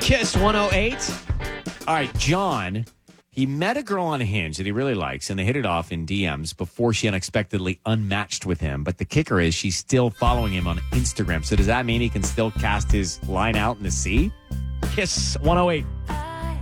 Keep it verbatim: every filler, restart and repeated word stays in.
Kiss one oh eight. All right, John, he met a girl on Hinge that he really likes, and they hit it off in D Ms before she unexpectedly unmatched with him. But the kicker is she's still following him on Instagram. So does that mean he can still cast his line out in the sea? Kiss one oh eight.